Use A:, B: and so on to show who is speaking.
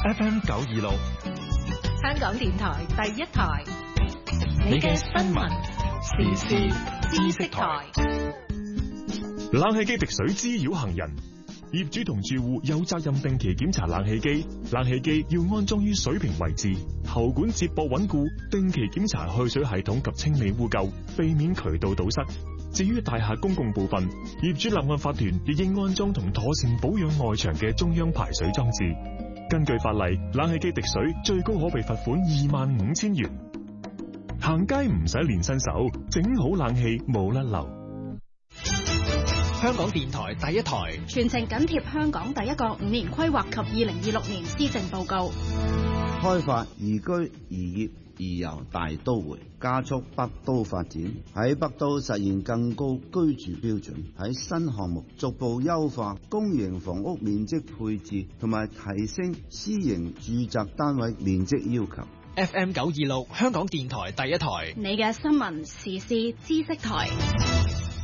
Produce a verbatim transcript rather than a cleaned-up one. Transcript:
A: F M 九二六，
B: 香港電台第一台，你嘅新聞時事知識台。
A: 冷氣機滴水滋擾行人，業主同住戶有責任定期檢查冷氣機，冷氣機要安裝於水平位置，喉管接駁穩固，定期檢查去水系統及清理污垢，避免渠道堵塞。至於大廈公共部分，業主立案法團亦應安裝同妥善保養外牆嘅中央排水裝置。根據法例，冷氣機滴水最高可被罰款二萬五千元。行街唔使練身手，整好冷氣冇甩漏。
C: 香港電台第一台，
D: 全程緊貼香港第一個五年規劃及二零二六年施政報告，
E: 開發宜居宜業宜遊大都會，加速北都發展，喺北都實現更高居住標準，喺新項目逐步優化公營房屋面積配置，同埋提升私營住宅單位面積要求。
C: F M 九二六香港電台第一台，
D: 你嘅新聞時事知識台。